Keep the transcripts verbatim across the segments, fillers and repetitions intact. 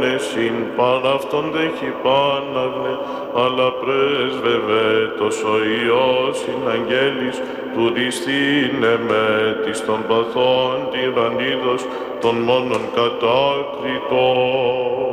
εσύν παρ' αυτόν δέχει πάναυνε, αλλά πρέσβευε τόσο Υιός ειν αγγέλης, του διστήνε με της των παθών τυραννίδος, των μόνον κατάκριτων.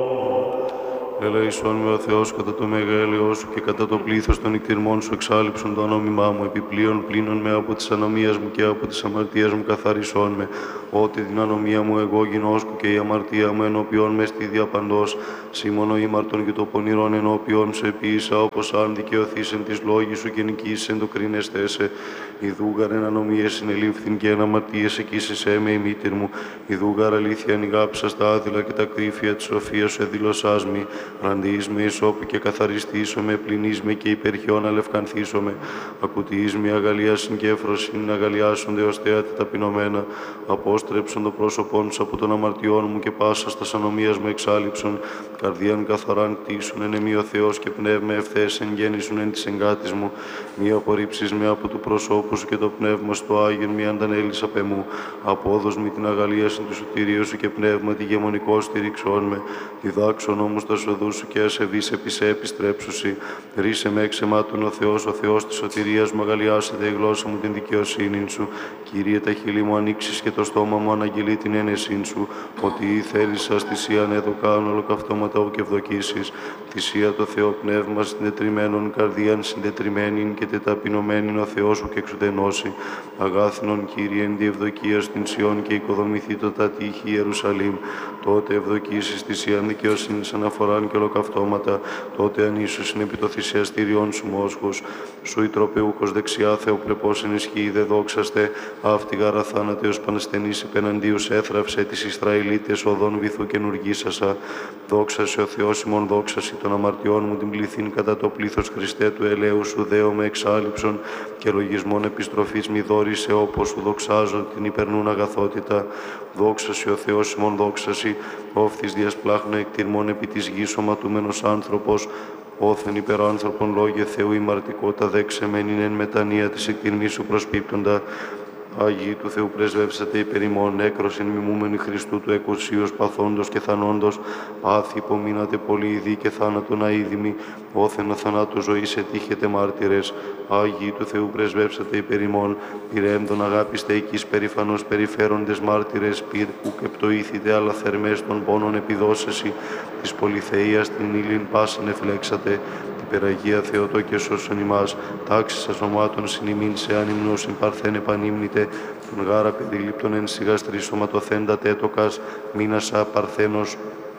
Ελεησόν με ο Θεός κατά το μεγέλαιό σου και κατά το πλήθος των νηκτήρμων σου εξάλειψον το ανώμημά μου, επιπλέον πλύνον με από της ανομίας μου και από της αμαρτίας μου καθαρισόν με, ότι την ανομία μου εγώ γινώσκω και η αμαρτία μου ενώπιον με στη διαπαντός, σήμωνο ήμαρτον και το πονηρόν ενώπιον σε ποιήσα, όπως αν δικαιωθείς εν της λόγης σου και νικήσεις εν το κρίνεστέ σε. Ιδούγαρ εν ανομίες συνελήφθην και εν αμαρτίες εκείσισέ με η μήτηρ μου, ιδούγαρ αλήθεια ανοιγάψα στα άδειλα και τα κρύφια της σοφίας σου εδήλωσάς μη. Ραντιείς με ισόπου και καθαριστήσω με, πλυνείς με και υπερχιόν αλευκανθήσω με. Ακουτιείς με αγαλίασιν και εφροσύνην αγαλιάσονται ως θέατη ταπεινωμένα. Απόστρεψον το πρόσωπόν σου από των αμαρτιών μου και πάσα στα ανομίας μου εξάλειψον. Καρδίαν καθαράν κτίσουν εν εμεί ο Θεός και πνεύμα ευθές εν γέννησουν εν της εγκάτης μου. Μη απορρίψεις με από του προσώπου σου και το πνεύμα στο Άγιον μη αντανέλεις απ' εμού. Απόδος μη την αγαλίασιν του σωτηρίου σου και πνεύμα τη γεμονικό στηρίξον με. Διδάξον όμως τα σοδού σου και ασεβείς επί σε επιστρέψουσι. Ρίσε με εξαιμάτων ο Θεός, ο Θεός της σωτηρίας μου, αγαλιάσετε η γλώσσα μου την δικαιοσύνη σου. Κύριε, τα χείλη μου ανοίξεις και το στόμα μου αναγγελεί την ένεσήν σου. Ότι ή θέλεις σας θυσίαν εδώ κάνω ολοκαυτώματα ου και ευδοκίσεις. Θυσία το Θεό πνεύμα συντετριμένων καρδίαν συντετριμένην και τεταπεινωμένην ο Θεός σου και εξουδενώσει. Αγάθινον Κύριε εν διευδοκία στην Σιών και οικοδομηθεί το τα τείχη Ιερουσαλήμ. Τότε ευδοκίσεις θυσίαν δικαιοσύνης αναφοράν και ολοκαυτώματα. Τότε αν ίσως είναι επί το θυσιαστήριον σου μόσχος. Σου η τροπεούχος δεξιά Θεοπρεπώς ενισχύει δε δόξαστε. Αυτή γάρα θάνατε ως πανασθενής υπεναντίους έθραυσε τις Ισραηλίτες οδόν βυθού καινουργήσασα. Δόξασε ο Θεός ημών δόξαση των αμαρτιών μου την πληθύν κατά το πλήθος Χριστέ του ελαίου σου δέω με εξάλειψον και λογισμόν επιστροφής μη δόρισε όπως σου δοξάζω την υπερνούν αγαθότητα. Δόξαση ο Θεός ημών δόξαση, όφθης διασπλάχνω εκτιρμών επί της γης οματούμενος άνθρωπος, όθεν υπεράνθρωπον λόγε Θεού ημαρτικότα δέξε μεν εν μετανία της εκτιρμής σου προσπίπτοντα. Άγιοι του Θεού πρεσβεύσατε υπερ ημών, έκροσιν μιμούμενοι Χριστού του εκουσίως παθόντος και θανόντος, πάθη υπομείνατε πολύ ειδοί και θάνατον αείδημοι, όθεν θανάτου ζωής ετύχετε μάρτυρες. Άγιοι του Θεού πρεσβεύσατε υπερ ημών, πυρέμδον αγάπηστε οικής περηφανώς περιφέροντες μάρτυρες, πυρ ουκ επτοήθητε αλλά θερμές των πόνων επιδόσεση, της πολυθείας την ύλην πάσιν εφλέξατε. Υπεραγία Θεοτό και σώσον ημάς, τάξη σας ομάτων συνημήν σε ανυμνούσιν παρθέν επανύμνητε, τον γάρα περιλήπτον εν σιγαστρή σωματοθέντα τέτοκας, μήνασα παρθένος,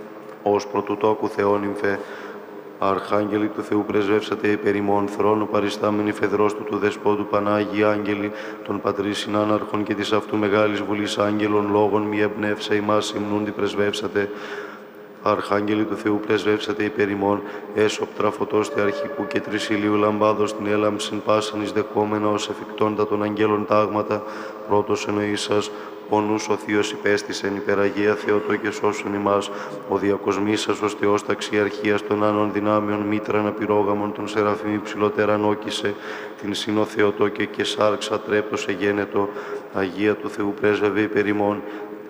ως πρωτοτόκου Θεόνυμφε. Αρχάγγελοι του Θεού πρεσβεύσατε υπερ ημών, θρόνο παριστάμενοι φεδρός του του Δεσπότου Πανάγιοι Άγγελοι, των Πατρίς Συνάναρχων και της αυτού Μεγάλης Βουλής Άγγελων λόγων μη εμπνεύσα ημάς υμνούντι πρεσβεύσατε. Αρχάγγελοι του Θεού πρεσβεύσατε υπερ ημών, έσωπτρα φωτός τε αρχικού και τρισιλίου λαμπάδος την έλαμψην πάσαν εις δεχόμενα ως εφικτόντα των αγγέλων τάγματα, πρώτος εννοήσας, ο νους ο Θείος υπέστησεν υπεραγία Θεοτό και σώσον ημάς, ο διακοσμήσας ως Θεός ταξιαρχίας των άνων δυνάμεων μήτραν απειρόγαμων των Σεραφείμ υψηλότεραν όκησε, την Σύνο Θεοτό και και σάρξα τρέπτος εγένετο, Αγία του Θεού πρέσβευε υπερ ημών,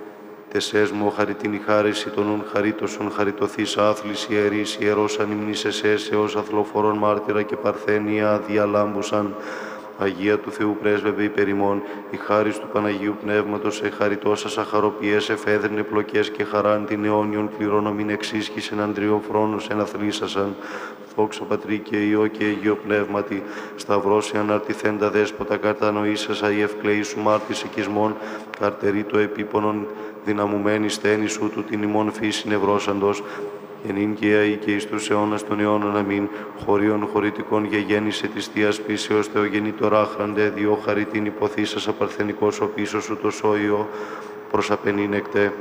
τεσές μου ο χαριτήν η χάριση των ουν χαρίτωσον χαριτωθείς άθλης ιερής ιερός ανυμνής εσές έως αθλοφορών μάρτυρα και παρθένια διαλάμπουσαν. Αγία του Θεού πρέσβευε υπερ ημών, η χάρις του Παναγίου Πνεύματος εχαριτώσας αχαροποιές εφέδρινε πλοκές και χαράν την αιώνιον κληρονομήν εξίσχυσεν αντριό φρόνος εναθλήσασαν. Δόξα Πατρί και Υιό και Αγίο Πνεύματι, σταυρώσει αναρτηθέντα δέσποτα κατανοήσασα η ευκλαίη σου μάρτης οικισμών, καρτερεί το επίπονον δυναμουμένη στένη σου του την ημών φύση νευρώσαντος, ενήν και αεί και εις τους αιώνας των αιώνων αμήν, χωρίων χωρητικών γεγέννησε της Θείας πίσεως Θεογεννήτωρ άχραντε, διό χαριτήν υποθήσας απαρθενικός ο πίσω σου το σόιο, προς απενήν εκτέ.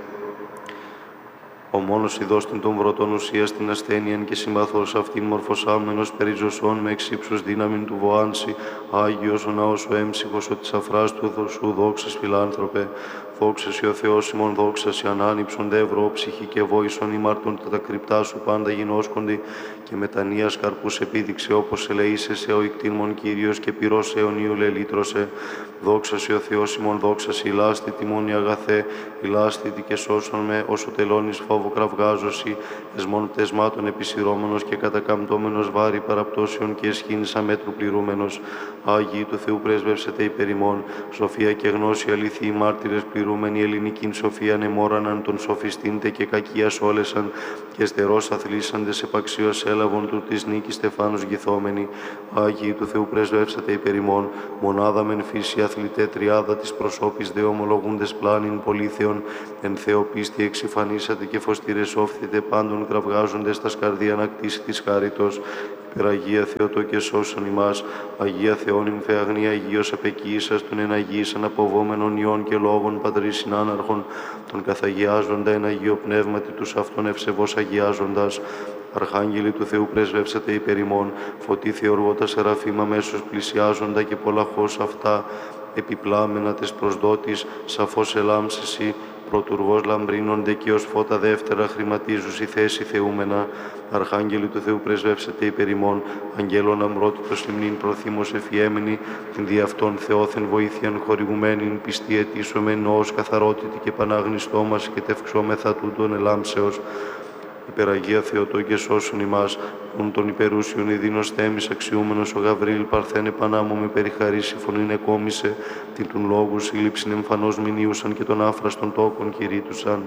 Ο μόνος ειδώστην των βρωτών ουσίας στην ασθένειαν και συμπαθώς αυτήν μορφωσάμενος περιζωσών με εξύψους δύναμην του βοάνση, Άγιος ο ναός ο έμψυχος ο της αφράς του σου δόξας φιλάνθρωπε. Δόξα σοι ο Θεός ημών, δόξα σοι ανάνυψον δεύρο, ψυχή και βόησον ημαρτών τα κρυπτά σου πάντα γινώσκοντι και μετανοίας καρπούς επίδειξε όπως ελεήσεσαι ο ικτήμων Κύριος και πυρός αιωνίου λελήτρωσε. Δόξα σοι ο Θεός ημών, δόξα σοι ηλάστη τιμών η αγαθέ, ηλάστητη και σώσον με, όσο τελώνεις φόβο κραυγάζωσι, εσμών πτεσμάτων επισυρώμενος και κατακαμπτώμενος βάρη παραπτώσεων και εσχήνησα μέτρου πληρούμενος. Άγιοι του Θεού πρέσβευσετε υπερ ημών, σοφία και γνώση αληθή μάρτυρες πληρούμενοι ελληνικήν σοφία νεμόραναν τον σοφιστήντε και κακίας όλεσαν και στερός αθλήσαντες επαξίως έλαβον του της νίκης στεφάνους γυθόμενοι. Άγιοι του Θεού πρέσβευσετε υπερ ημών, μονάδα μεν φύση αθλητέ τριάδα της προσώπης δε ομολογούντες πλάνην πολύθεων, εν Θεό πίστη εξυφανίσατε και φωστήρες όφθητε πάντων κραυγάζοντες τας καρδίαν ακτήσει της χάριτος. Υπεραγία Θεοτό και σώσον ημάς, Αγία Θεόν ημφε αγνία Αγίος απεκοίησας των εν Αγίησαν αποβόμενων ιών και λόγων πατρίς συνάναρχων, τον καθαγιάζοντα εν Αγίο Πνεύματι τους αυτών ευσεβώς αγιάζοντας. Αρχάγγελοι του Θεού πρεσβεύσατε υπερ ημών, φωτί θεοργότα σεραφείμ αμέσως πλησιάζοντα και πολλαχώς αυτά επιπλάμενα τες προσδότης, σαφώς ελάμψεσι, πρωτουργός λαμπρίνονται και ως φώτα δεύτερα χρηματίζους η θέση θεούμενα. Αρχάγγελοι του Θεού πρεσβεύσετε υπερ ημών, αγγέλων αμρότητος υμνήν προθύμως εφιέμενη, την δι' αυτών Θεόθεν βοήθειαν χορηγουμένην πιστή αιτήσομεν ως καθαρότητη και πανάγνηστό μας και τευξόμεθα τούτον ελάμψεως. Υπεραγία Θεοτό και σώσον ημάς, ουν τον υπερούσιον ειδήνος θέμης αξιούμενος ο Γαβρίλ παρθένε πανάμω με περιχαρίσει φωνήν εκόμισε, την τουν λόγου σύλληψην εμφανώς μηνύουσαν και τον άφραστον τόκον κηρύττουσαν.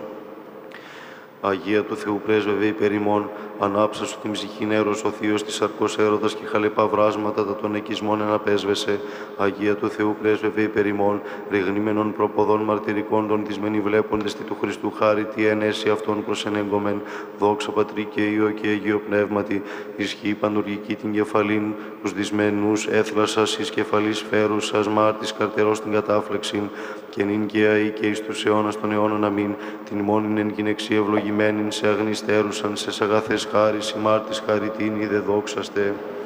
Αγία του Θεού πρέσβευε υπερ ημών, ανάψα σου την ψυχήν έρος ο Θείος της σαρκός έρωτας και χαλεπά βράσματα τα των εκεισμών εναπέσβεσε. Αγία του Θεού πρέσβευε υπερ ημών, ρηγνήμενων προποδών μαρτυρικών των δυσμενή βλέποντες τη του Χριστού χάρη τι ενέσει αυτών προσενέγκομεν. Δόξα Πατρί και Υιό και Αγίο Πνεύματι, ισχύει πανουργική την κεφαλήν, τους δυσμενούς έθλασας εις κεφαλής φέρουσας μάρτης καρτερός την κατάφλεξην, και νυν και αεί και εις τους αιώνας των αιώνων αμήν, την μόνην εν γυναιξία ευλογημένην σε αγνιστέρουσαν, σε σαγαθές χάρις ημάρτης χαριτήν είδε δόξαστε.